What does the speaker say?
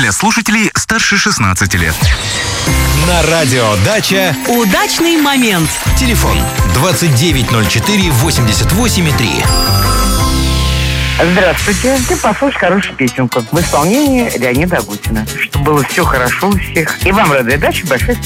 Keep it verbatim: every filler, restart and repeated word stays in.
Для слушателей старше шестнадцати лет. На радио «Дача» удачный момент. Телефон двадцать девять ноль четыре восемьдесят восемь три. Здравствуйте. Ты послушай хорошую песенку в исполнении Леонида Агутина. Чтобы было все хорошо у всех. И вам, Радио Дача, большое